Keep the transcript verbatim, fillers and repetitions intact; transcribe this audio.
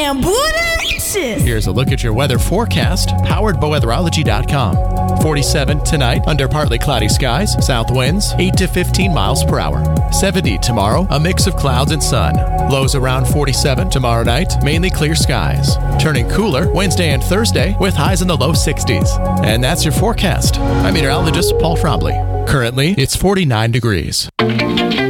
and bootylicious. Here's a look at your weather forecast, powered by weatherology dot com. forty-seven tonight, under partly cloudy skies, south winds eight to fifteen miles per hour. seventy tomorrow, a mix of clouds and sun. Lows around forty-seven tomorrow night, mainly clear skies. Turning cooler Wednesday and Thursday with highs in the low sixties. And that's your forecast. I'm meteorologist Paul Trombley. Currently, it's forty-nine degrees.